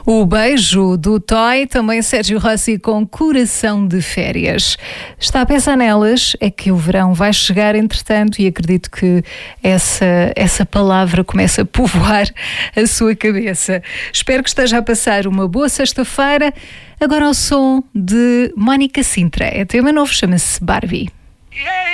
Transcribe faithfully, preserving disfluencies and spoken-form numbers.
O beijo do Toy, também Sérgio Rossi com Coração de Férias. Está a pensar nelas? É que o verão vai chegar entretanto e acredito que essa, essa palavra começa a povoar a sua cabeça. Espero que esteja a passar uma boa sexta-feira. Agora ao som de Mónica Sintra. É tema novo, chama-se Barbie.